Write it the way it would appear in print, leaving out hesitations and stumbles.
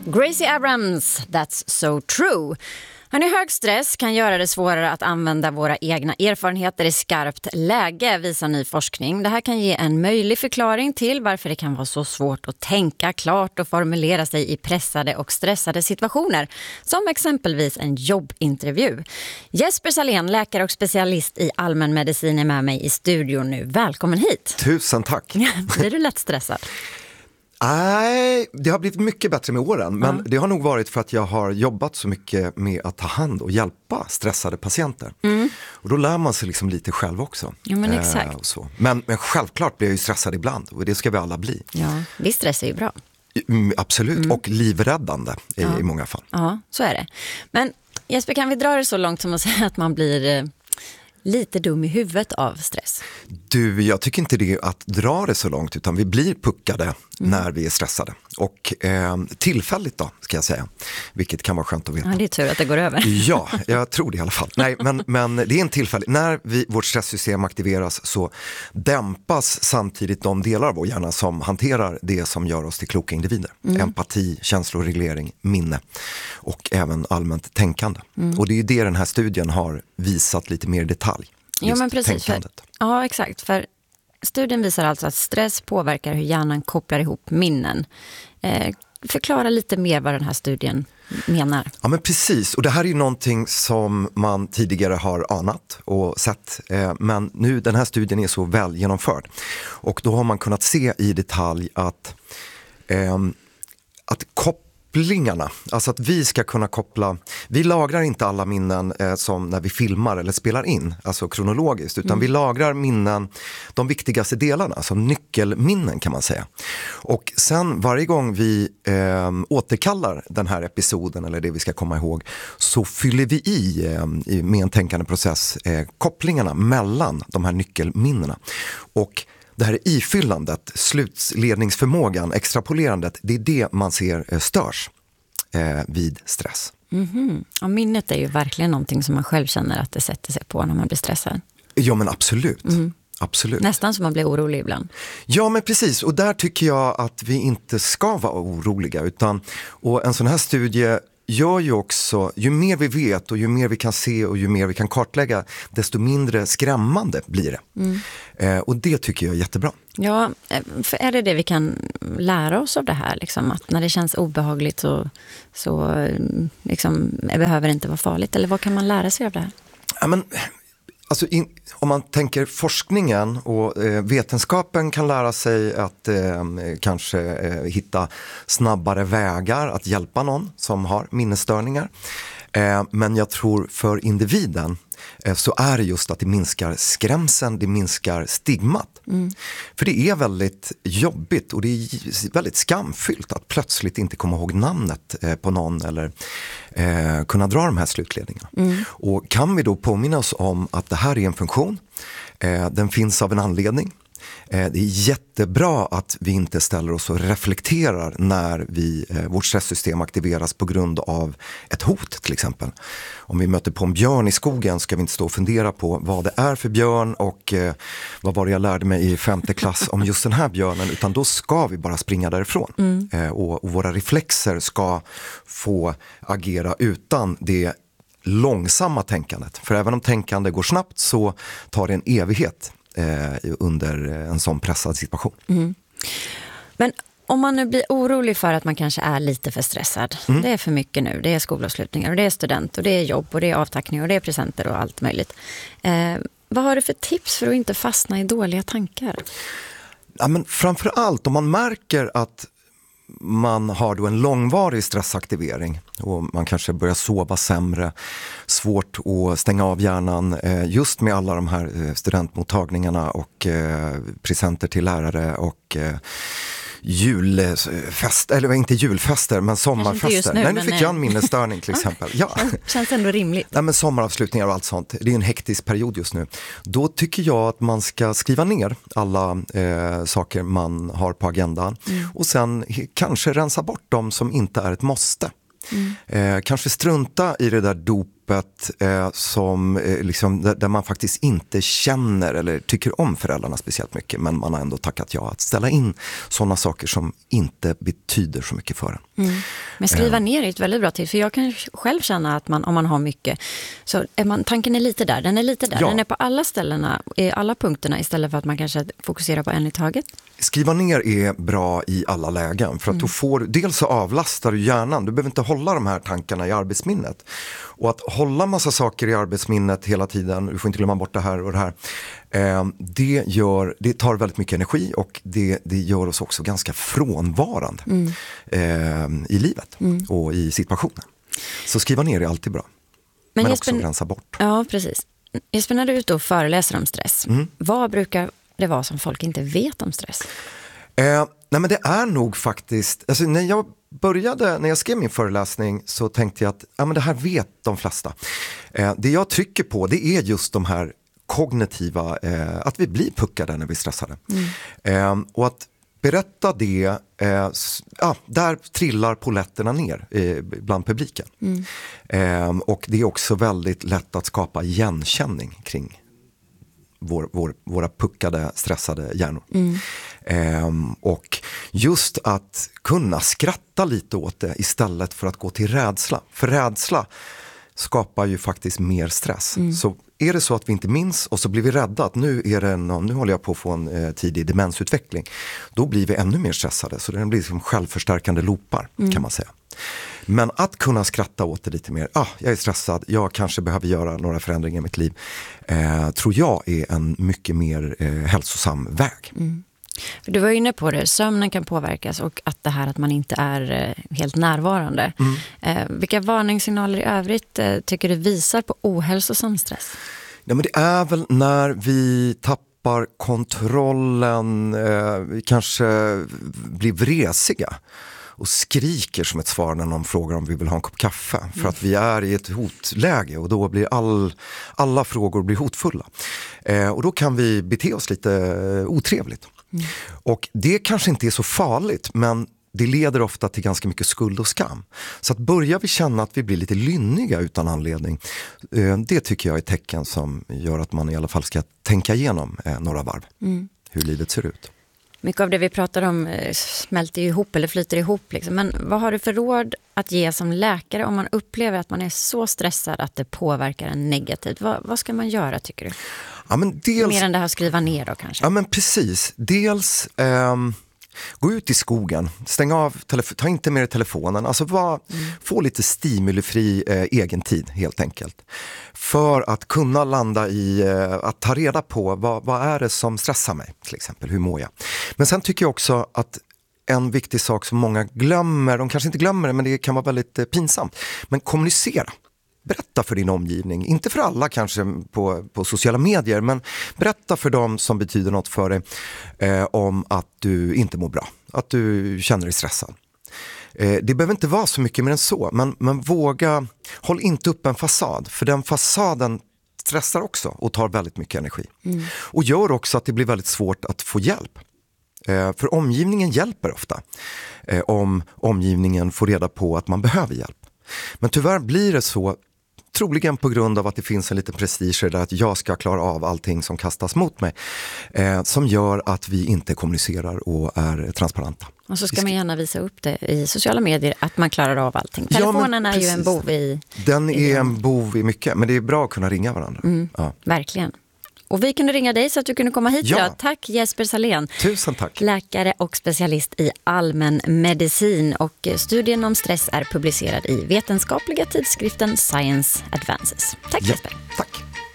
Gracie Abrams, That's So True. Hög stress kan göra det svårare att använda våra egna erfarenheter i skarpt läge, visar ny forskning. Det här kan ge en möjlig förklaring till varför det kan vara så svårt att tänka klart och formulera sig i pressade och stressade situationer, som exempelvis en jobbintervju. Jesper Salén, läkare och specialist i allmänmedicin, är med mig i studion nu. Välkommen hit. Tusen tack. Blir du lätt stressad? Nej, det har blivit mycket bättre med åren, men det har nog varit för att jag har jobbat så mycket med att ta hand och hjälpa stressade patienter. Och då lär man sig liksom lite själv också. Ja, men exakt. Och så. Men självklart blir jag ju stressad ibland, och det ska vi alla bli. Ja, visst, stress är ju bra. Absolut, och livräddande i många fall. Ja, så är det. Men Jesper, kan vi dra det så långt som att säga att man blir lite dum i huvudet av stress? Du, jag tycker inte det är att dra det så långt, utan vi blir puckade när vi är stressade. Och tillfälligt då, ska jag säga. Vilket kan vara skönt att veta. Ja, det är tur att det går över. Ja, jag tror det i alla fall. Nej, men det är en tillfällig. När vårt stresssystem aktiveras så dämpas samtidigt de delar av vår hjärna som hanterar det som gör oss till kloka individer. Empati, känsloreglering, minne och även allmänt tänkande. Och det är ju det den här studien har visat lite mer i detalj. Ja, men precis. Ja, exakt. För studien visar alltså att stress påverkar hur hjärnan kopplar ihop minnen. Förklara lite mer vad den här studien menar. Ja, men precis. Och det här är ju någonting som man tidigare har anat och sett. Men nu, den här studien är så väl genomförd. Och då har man kunnat se i detalj att kopplingarna, alltså att vi ska kunna koppla, vi lagrar inte alla minnen som när vi filmar eller spelar in, alltså kronologiskt, utan vi lagrar minnen, de viktigaste delarna, som nyckelminnen kan man säga. Och sen varje gång vi återkallar den här episoden eller det vi ska komma ihåg, så fyller vi i med en tänkande process kopplingarna mellan de här nyckelminnena. Och det här ifyllandet, slutledningsförmågan, extrapolerandet, det är det man ser störs vid stress. Ja, minnet är ju verkligen någonting som man själv känner att det sätter sig på när man blir stressad. Ja, men absolut. Absolut. Nästan som man blir orolig ibland. Ja, men precis. Och där tycker jag att vi inte ska vara oroliga. Och en sån här studie gör ju också, ju mer vi vet och ju mer vi kan se och ju mer vi kan kartlägga, desto mindre skrämmande blir det. Och det tycker jag är jättebra. Ja, för är det vi kan lära oss av det här? Liksom, att när det känns obehagligt så liksom, behöver det inte vara farligt. Eller vad kan man lära sig av det här? Ja, men alltså om man tänker forskningen och vetenskapen kan lära sig att kanske hitta snabbare vägar att hjälpa någon som har minnesstörningar. Men jag tror för individen så är det just att det minskar skrämseln, det minskar stigmat. För det är väldigt jobbigt och det är väldigt skamfyllt att plötsligt inte komma ihåg namnet på någon eller kunna dra de här slutledningarna. Och kan vi då påminna oss om att det här är en funktion, den finns av en anledning. Det är jättebra att vi inte ställer oss och reflekterar när vårt stresssystem aktiveras på grund av ett hot till exempel. Om vi möter på en björn i skogen ska vi inte stå och fundera på vad det är för björn och vad var det jag lärde mig i 5:e klass om just den här björnen, utan då ska vi bara springa därifrån. Och våra reflexer ska få agera utan det långsamma tänkandet. För även om tänkande går snabbt så tar det en evighet under en sån pressad situation. Men om man nu blir orolig för att man kanske är lite för stressad, det är för mycket nu, det är skolavslutningar och det är student och det är jobb och det är avtackning och det är presenter och allt möjligt. Vad har du för tips för att inte fastna i dåliga tankar? Ja, men framförallt om man märker att man har då en långvarig stressaktivering och man kanske börjar sova sämre, svårt att stänga av hjärnan just med alla de här studentmottagningarna och presenter till lärare och julfest, eller inte julfester men sommarfester. Nu, nej, nu fick jag en minnesstörning till exempel. Ja. Känns ändå rimligt. Nej, men sommaravslutningar och allt sånt, det är en hektisk period just nu. Då tycker jag att man ska skriva ner alla saker man har på agendan och sen kanske rensa bort dem som inte är ett måste. Kanske strunta i det där jobbet som liksom, där man faktiskt inte känner eller tycker om föräldrarna speciellt mycket, men man har ändå tackat ja att ställa in sådana saker som inte betyder så mycket för en. Men skriva ner är ett väldigt bra tid, för jag kan själv känna att om man har mycket så är tanken är lite där, den är lite där, den är på alla ställena, i alla punkterna, istället för att man kanske fokuserar på en i taget. Skriva ner är bra i alla lägen, för att du får, dels så avlastar du hjärnan, du behöver inte hålla de här tankarna i arbetsminnet. Och att hålla massa saker i arbetsminnet hela tiden, du får inte glömma bort det här och det här, det tar väldigt mycket energi, och det gör oss också ganska frånvarande i livet och i situationen. Så skriva ner är alltid bra, men också rensa bort. Ja, precis. Jesper, när du är ute och föreläser om stress, vad brukar det vara som folk inte vet om stress? Nej, men det är nog faktiskt, alltså när jag skrev min föreläsning så tänkte jag att men det här vet de flesta. Det jag trycker på, det är just de här kognitiva, att vi blir puckade när vi är stressade. Och att berätta det, där trillar polletterna ner bland publiken. Och det är också väldigt lätt att skapa igenkänning kring våra puckade, stressade hjärnor. Och just att kunna skratta lite åt det istället för att gå till rädsla. För rädsla skapar ju faktiskt mer stress. Så är det så att vi inte minns och så blir vi rädda att nu håller jag på att få en tidig demensutveckling, då blir vi ännu mer stressade. Så det blir som självförstärkande loopar, kan man säga. Men att kunna skratta åt det lite mer, jag är stressad, jag kanske behöver göra några förändringar i mitt liv, tror jag är en mycket mer hälsosam väg. Du var inne på det, sömnen kan påverkas, och att det här att man inte är helt närvarande. Vilka varningssignaler i övrigt tycker du visar på ohälsosam stress? Ja, men det är väl när vi tappar kontrollen, vi kanske blir vresiga och skriker som ett svar när någon frågar om vi vill ha en kopp kaffe. För att vi är i ett hotläge, och då blir alla frågor blir hotfulla. Och då kan vi bete oss lite otrevligt. Och det kanske inte är så farligt, men det leder ofta till ganska mycket skuld och skam. Så att börjar vi känna att vi blir lite lynniga utan anledning, det tycker jag är tecken som gör att man i alla fall ska tänka igenom några varv. Hur livet ser ut. Mycket av det vi pratar om smälter ihop eller flyter ihop. Liksom. Men vad har du för råd att ge som läkare om man upplever att man är så stressad att det påverkar en negativt? Vad ska man göra, tycker du? Ja, men mer än det här att skriva ner då kanske? Ja, men precis. Dels gå ut i skogen, stäng av, ta inte med telefonen. Alltså få lite stimulifri egen tid helt enkelt. För att kunna landa i att ta reda på vad är det som stressar mig, till exempel, hur mår jag. Men sen tycker jag också att en viktig sak som många glömmer, de kanske inte glömmer det, men det kan vara väldigt pinsamt, men kommunicera. Berätta för din omgivning, inte för alla kanske på sociala medier, men berätta för dem som betyder något för dig om att du inte mår bra, att du känner dig stressad. Det behöver inte vara så mycket mer än så, men håll inte upp en fasad, för den fasaden stressar också och tar väldigt mycket energi. Och gör också att det blir väldigt svårt att få hjälp. För omgivningen hjälper ofta om omgivningen får reda på att man behöver hjälp. Men tyvärr blir det så, troligen på grund av att det finns en liten prestige där att jag ska klara av allting som kastas mot mig, som gör att vi inte kommunicerar och är transparenta. Och så ska man gärna visa upp det i sociala medier att man klarar av allting. Telefonen är ju en bov i... Den är en bov i mycket, men det är bra att kunna ringa varandra. Ja. Verkligen. Och vi kunde ringa dig så att du kunde komma hit idag. Tack Jesper Salén. Tusen tack. Läkare och specialist i allmän medicin. Och studien om stress är publicerad i vetenskapliga tidskriften Science Advances. Tack Jesper.